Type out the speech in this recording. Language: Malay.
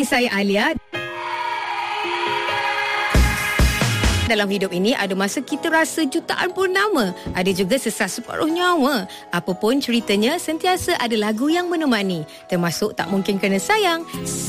saya Alia. Dalam hidup ini ada masa kita rasa jutaan purnama, ada juga sesah separuh nyawa. Apapun ceritanya, sentiasa ada lagu yang menemani, termasuk Tak Mungkin Kena Sayang.